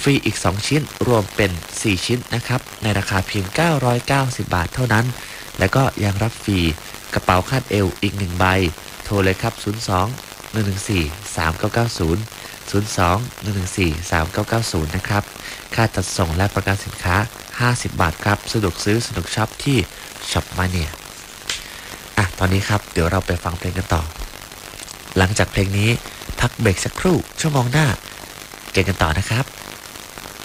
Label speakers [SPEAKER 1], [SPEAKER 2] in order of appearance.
[SPEAKER 1] รีอีก2ชิ้นรวมเป็น4ชิ้นนะครับในราคาเพียง990 บาทเท่านั้นแล้วก็ยังรับฟรีกระเป๋าคาดเอวอีก1ใบโทรเลยครับ02-114-3990 นะครับค่าจัดส่งและประกันสินค้า50 บาทครับสะดวกซื้อสะดวกช็อปที่ช็อปมาเนียตอนนี้ครับเดี๋ยวเราไปฟังเพลงกันต่อหลังจากเพลงนี้พักเบรกสักครู่ชั่วโมงหน้าเจอกันต่อนะครับ